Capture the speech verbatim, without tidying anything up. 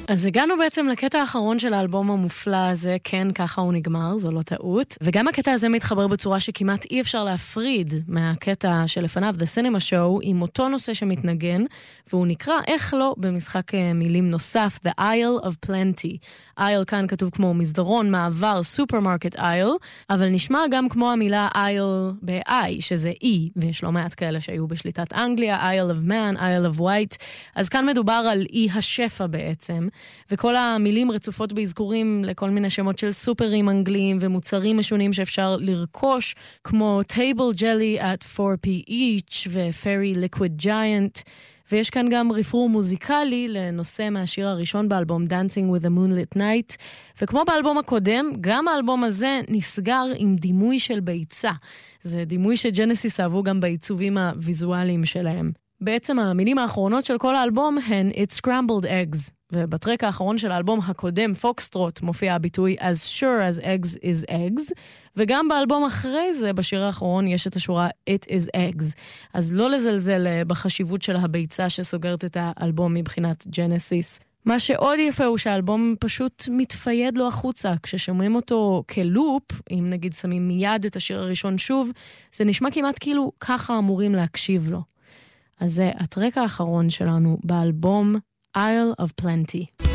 אז הגענו בעצם לקטע האחרון של האלבום המופלא הזה, כן, ככה הוא נגמר, זו לא טעות. וגם הקטע הזה מתחבר בצורה שכמעט אי אפשר להפריד מהקטע שלפניו, The Cinema Show, עם אותו נושא שמתנגן, והוא נקרא, איך לא, במשחק מילים נוסף, The Isle of Plenty. Isle כאן כתוב כמו מסדרון, מעבר, Supermarket Isle, אבל נשמע גם כמו המילה Isle ב-I, שזה E, ויש לא מעט כאלה שהיו בשליטת אנגליה, Isle of Man, Isle of Wight. אז כאן מדובר על אי השפע בעצם, וכל המילים רצופות באזכורים לכל מיני שמות של סופרים אנגליים ומוצרים משונים שאפשר לרכוש, כמו Table Jelly at four p each ו-Fairy Liquid Giant, ויש כאן גם רפרור מוזיקלי לנושא מהשיר הראשון באלבום Dancing with the Moonlit Night, וכמו באלבום הקודם, גם האלבום הזה נסגר עם דימוי של ביצה. זה דימוי שג'נסיס אהבו גם בעיצובים הוויזואליים שלהם. בעצם המילים האחרונות של כל האלבום הן It's Scrambled Eggs, ובטרק האחרון של האלבום הקודם, פוקסטרוט, מופיע הביטוי As sure as eggs is eggs, וגם באלבום אחרי זה, בשיר האחרון, יש את השורה It is eggs. אז לא לזלזל בחשיבות של הביצה שסוגרת את האלבום מבחינת ג'נסיס. מה שעוד יפה הוא שהאלבום פשוט מתפייד לו החוצה. כששומעים אותו כלופ, אם נגיד שמים מיד את השיר הראשון שוב, זה נשמע כמעט כאילו ככה אמורים להקשיב לו. אז זה הטרק האחרון שלנו באלבום Isle of Plenty.